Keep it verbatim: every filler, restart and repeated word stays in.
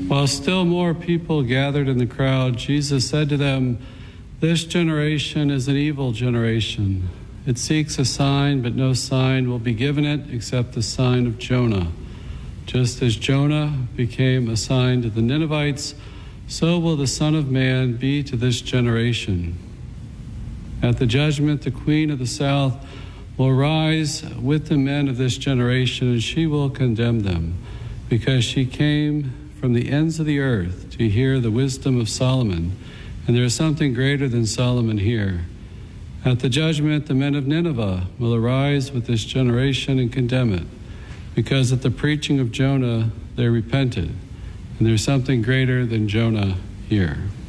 While still more people gathered in the crowd, Jesus said to them, "This generation is an evil generation. It seeks a sign, but no sign will be given it except the sign of Jonah. Just as Jonah became a sign to the Ninevites, so will the Son of Man be to this generation. At the judgment, the Queen of the South will rise with the men of this generation, and she will condemn them, because she came from the ends of the earth to hear the wisdom of Solomon, and there is something greater than Solomon here. At the judgment, the men of Nineveh will arise with this generation and condemn it, because at the preaching of Jonah they repented, and there is something greater than Jonah here."